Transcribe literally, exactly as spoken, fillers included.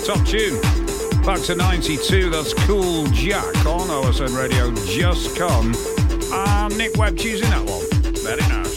Top tune. Back to ninety-two, that's Cool Jack on O S N Radio Just Come. And Nick Webb choosing that one. Very nice.